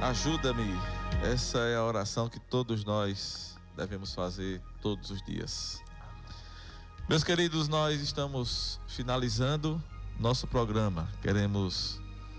Ajuda-me. Essa é a oração que todos nós devemos fazer todos os dias. Meus queridos, nós estamos finalizando nosso programa. Queremos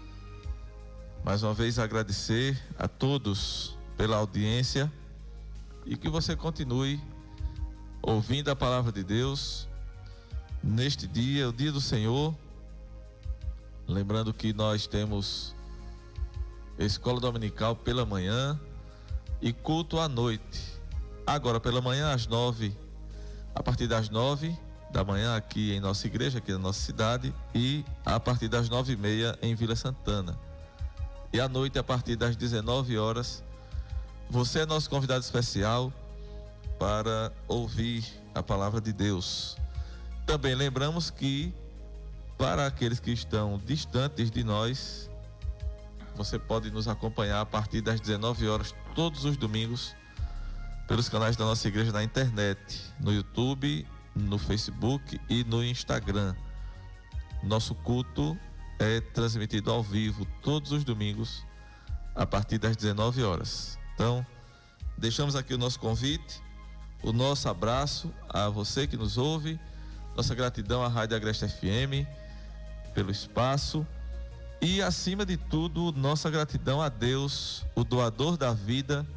mais uma vez agradecer a todos pela audiência e que você continue ouvindo a palavra de Deus neste dia, o dia do Senhor. Lembrando que nós temos escola dominical pela manhã e culto à noite. Agora pela manhã às 9, a partir das 9 da manhã aqui em nossa igreja, aqui na nossa cidade, e a partir das 9h30 em Vila Santana. E à noite, a partir das 19 horas, você é nosso convidado especial para ouvir a palavra de Deus. Também lembramos que para aqueles que estão distantes de nós, você pode nos acompanhar a partir das 19 horas todos os domingos pelos canais da nossa igreja na internet, no YouTube, no Facebook e no Instagram. Nosso culto é transmitido ao vivo todos os domingos a partir das 19 horas. Então, deixamos aqui o nosso convite, o nosso abraço a você que nos ouve, nossa gratidão à Rádio Agreste FM pelo espaço. E, acima de tudo, nossa gratidão a Deus, o doador da vida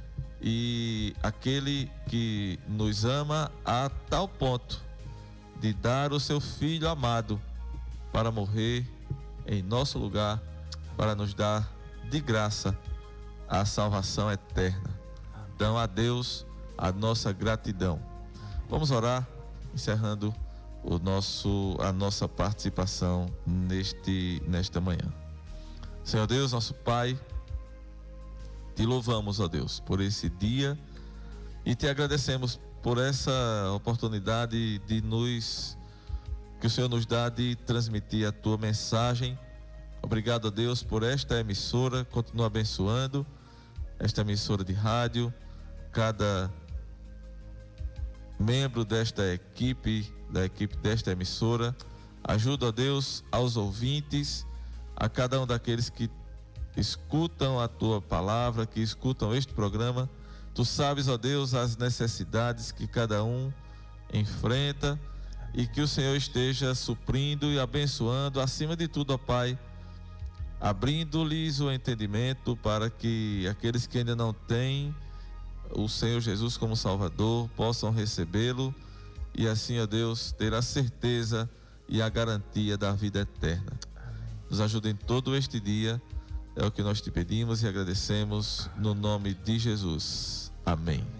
e aquele que nos ama a tal ponto de dar o seu Filho amado para morrer em nosso lugar, para nos dar de graça a salvação eterna. Então, a Deus a nossa gratidão. Vamos orar, encerrando a nossa participação nesta manhã. Senhor Deus, nosso Pai, te louvamos, ó Deus, por esse dia e te agradecemos por essa oportunidade que o Senhor nos dá de transmitir a tua mensagem. Obrigado, ó Deus, por esta emissora. Continua abençoando esta emissora de rádio, cada membro desta equipe, desta emissora. Ajuda, ó Deus, aos ouvintes, a cada um daqueles que escutam a tua palavra, que escutam este programa. Tu sabes, ó Deus, as necessidades que cada um enfrenta e que o Senhor esteja suprindo e abençoando, acima de tudo, ó Pai, abrindo-lhes o entendimento para que aqueles que ainda não têm o Senhor Jesus como Salvador possam recebê-lo e assim, ó Deus, ter a certeza e a garantia da vida eterna. Nos ajuda em todo este dia, é o que nós te pedimos e agradecemos no nome de Jesus. Amém.